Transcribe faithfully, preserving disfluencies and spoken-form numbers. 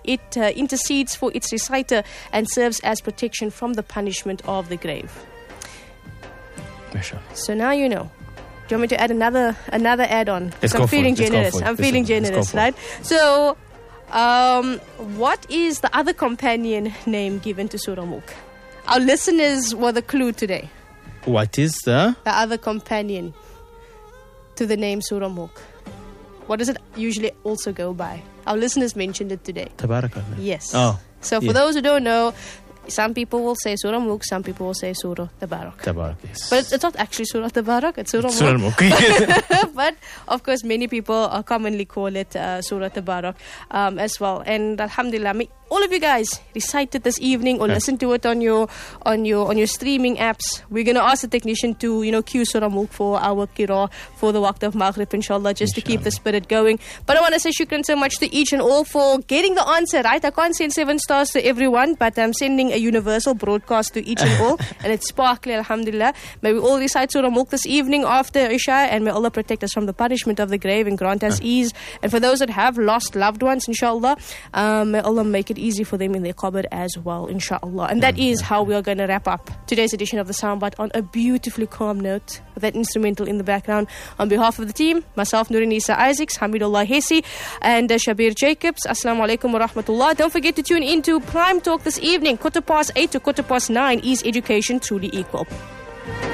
it uh, intercedes for its reciter and serves as protection from the punishment of the grave. So now you know. Do you want me to add another another add-on? Let's I'm go for feeling it. Let's go generous. for it. I'm Let's feeling go- let's go generous, for it. right? So, um, what is the other companion name given to Surah Mulk? Our listeners were the clue today. What is the? The other companion to the name Surah Mulk. What does it usually also go by? Our listeners mentioned it today. Tabarakallah. Yes. Oh. So for yeah. those who don't know, some people will say Surah Mulk, some people will say Surah Tabarak. Tabarak, yes. But it's, it's not actually Surah Tabarak, it's Surah Surah Mulk. Mulk. But of course, many people uh, commonly call it uh, Surah Tabarak um, as well. And Alhamdulillah, me, all of you guys recite it this evening or Yeah. listen to it on your on your on your streaming apps. We're going to ask the technician to you know cue Surah Mulk for our qira for the waqt of Maghrib, inshallah, just to keep the spirit going. But I want to say shukran so much to each and all for getting the answer right. I can't send seven stars to everyone, but I'm sending a universal broadcast to each and all, and it's sparkly, alhamdulillah. May we all recite Surah Mulk this evening after Isha, and may Allah protect us from the punishment of the grave and grant us ease. And for those that have lost loved ones, inshallah, um, may Allah make it easy for them in their qabr as well, inshallah. And that is how we are going to wrap up today's edition of the Soundbite on a beautifully calm note with that instrumental in the background. On behalf of the team, myself, Nurin Isa Isaacs, Hamidullah Hesi, and uh, Shabir Jacobs, Assalamu alaikum wa rahmatullah. Don't forget to tune in to Prime Talk this evening, quarter past eight to quarter past nine. Is education truly equal?